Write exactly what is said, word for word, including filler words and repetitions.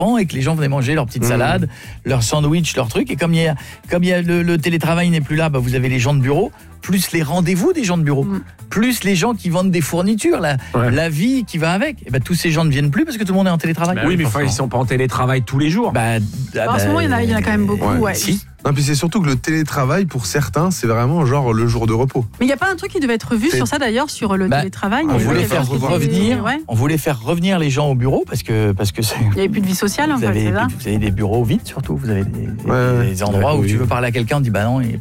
et que les gens venaient manger leur petite salade, mmh. leur sandwich, leur truc. Et comme il y a, comme il y a le, le télétravail n'est plus là, bah vous avez les gens de bureau, plus les rendez-vous des gens de bureau, mmh. plus les gens qui vendent des fournitures, la, ouais. la vie qui va avec. Et bah, tous ces gens ne viennent plus parce que tout le monde est en télétravail. Bah oui, mais enfin, ils sont pas en télétravail tous les jours. Bah, bah, en bah, ce moment, il y en a, il y en a quand même beaucoup. Ouais. Ouais. Si. Non, puis c'est surtout que le télétravail, pour certains, c'est vraiment genre le jour de repos. Mais il n'y a pas un truc qui devait être vu c'est... sur ça d'ailleurs, sur le bah, télétravail. On voulait faire revenir, ouais. on voulait faire revenir les gens au bureau parce que parce que c'est. Il n'y avait plus de vie sociale. Vous, en fait, avez, c'est ça vous avez des bureaux vides surtout. Vous avez des, ouais, des endroits ouais, où oui. tu veux parler à quelqu'un, on dit bah non. Et